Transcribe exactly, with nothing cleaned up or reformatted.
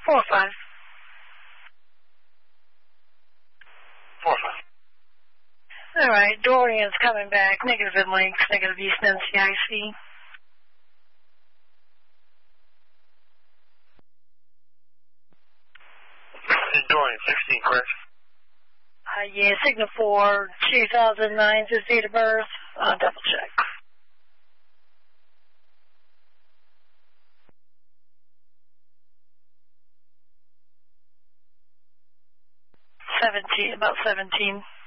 Four five. Four five. All right, Dorian's coming back. Negative in links, negative East N C I C. Dorian, sixteen, correct? Uh, yeah, signal for two thousand nine is his date of birth. Uh, double check. Seventeen, about seventeen.